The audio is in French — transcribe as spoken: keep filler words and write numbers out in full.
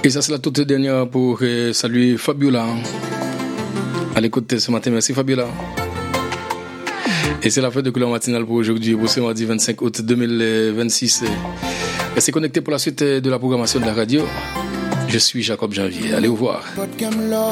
Et ça, c'est la toute dernière pour euh, saluer Fabiola. À l'écoute ce matin, merci Fabiola. Et c'est la fin de couleur matinale pour aujourd'hui, pour ce mardi vingt-cinq août deux mille vingt-six. Restez connectés pour la suite de la programmation de la radio. Je suis Jacob Janvier. Allez, au revoir.